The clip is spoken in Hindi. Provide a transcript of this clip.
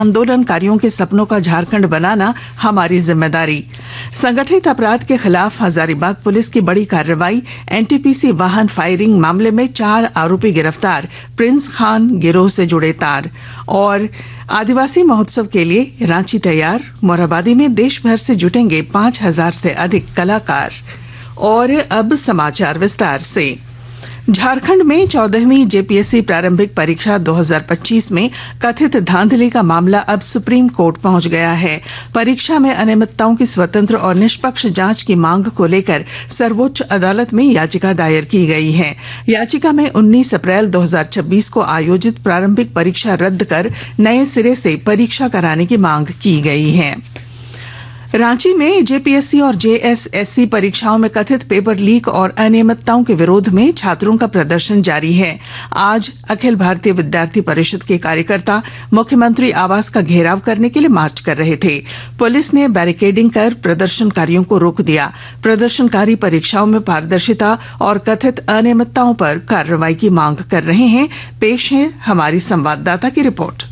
आंदोलनकारियों के सपनों का झारखंड बनाना हमारी जिम्मेदारी। संगठित अपराध के खिलाफ हजारीबाग पुलिस की बड़ी कार्रवाई। एनटीपीसी वाहन फायरिंग मामले में 4 आरोपी गिरफ्तार। प्रिंस खान गिरोह से जुड़े तार। और आदिवासी महोत्सव के लिए रांची तैयार। मोरहाबादी में देश भर से जुटेंगे 5000 से अधिक कलाकार। और अब समाचार विस्तार से। झारखंड में 14वीं जेपीएससी प्रारंभिक परीक्षा 2025 में कथित धांधली का मामला अब सुप्रीम कोर्ट पहुंच गया है। परीक्षा में अनियमितताओं की स्वतंत्र और निष्पक्ष जांच की मांग को लेकर सर्वोच्च अदालत में याचिका दायर की गई है। याचिका में 19 अप्रैल 2026 को आयोजित प्रारंभिक परीक्षा रद्द कर नए सिरे से परीक्षा कराने की मांग की गई है। रांची में जेपीएससी और जेएसएससी परीक्षाओं में कथित पेपर लीक और अनियमितताओं के विरोध में छात्रों का प्रदर्शन जारी है। आज अखिल भारतीय विद्यार्थी परिषद के कार्यकर्ता मुख्यमंत्री आवास का घेराव करने के लिए मार्च कर रहे थे। पुलिस ने बैरिकेडिंग कर प्रदर्शनकारियों को रोक दिया। प्रदर्शनकारी परीक्षाओं में पारदर्शिता और कथित अनियमितताओं पर कार्रवाई की मांग कर रहे हैं। पेश है हमारी संवाददाता की रिपोर्ट।